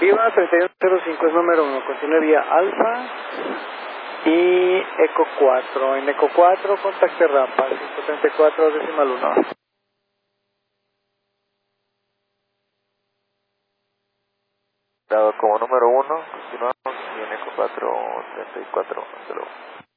Viva 3105 es número 1, continúe vía Alfa y Eco 4. En Eco 4, contacte rampa 534 decimal 1. Dado como número 1, continuamos y en Eco 4, 34, hasta luego.